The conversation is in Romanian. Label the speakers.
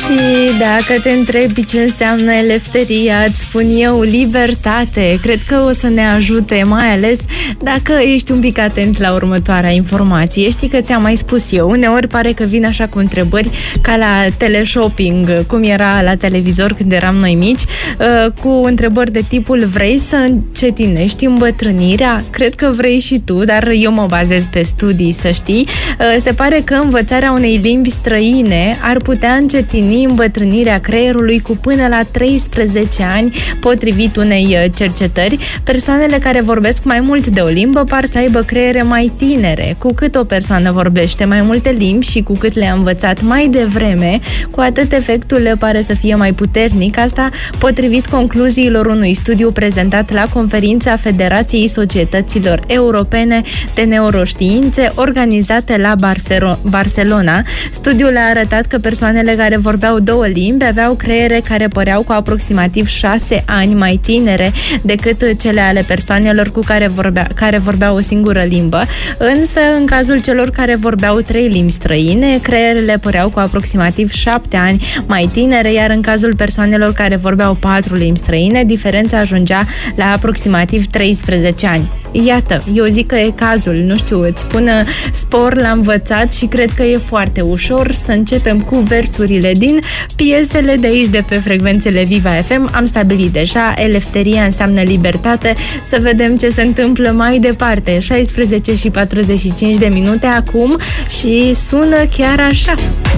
Speaker 1: Și dacă te întrebi ce înseamnă elefteria, îți spun eu libertate. Cred că o să ne ajute, mai ales dacă ești un pic atent la următoarea informație. Știi că ți-am mai spus eu, uneori pare că vin așa cu întrebări ca la teleshopping, cum era la televizor când eram noi mici, cu întrebări de tipul: vrei să încetinești îmbătrânirea? Cred că vrei și tu, dar eu mă bazez pe studii, să știi. Se pare că învățarea unei limbi străine ar putea încetini îmbătrânirea creierului cu până la 13 ani, potrivit unei cercetări. Persoanele care vorbesc mai mult de o limbă par să aibă creiere mai tinere. Cu cât o persoană vorbește mai multe limbi și cu cât le-a învățat mai devreme, cu atât efectul le pare să fie mai puternic. Asta potrivit concluziilor unui studiu prezentat la conferința Federației Societăților Europene de Neuroștiințe, organizată la Barcelona. Studiul a arătat că persoanele care vorbeau două limbi aveau creiere care păreau cu aproximativ 6 ani mai tinere decât cele ale persoanelor care vorbeau o singură limbă. Însă, în cazul celor care vorbeau 3 limbi străine, creierele păreau cu aproximativ 7 ani mai tinere, iar în cazul persoanelor care vorbeau 4 limbi străine, diferența ajungea la aproximativ 13 ani. Iată, eu zic că e cazul, nu știu, îți spun spor la învățat și cred că e foarte ușor să începem cu versurile din piesele de aici, de pe frecvențele Viva FM. Am stabilit deja, elefteria înseamnă libertate. Să vedem ce se întâmplă mai departe. 16:45 acum și sună chiar așa.